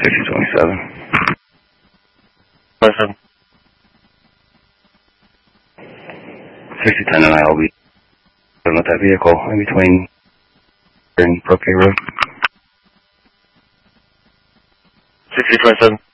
6027. 27. 6010 and I will be with that vehicle in between and Brookie Road. 6027.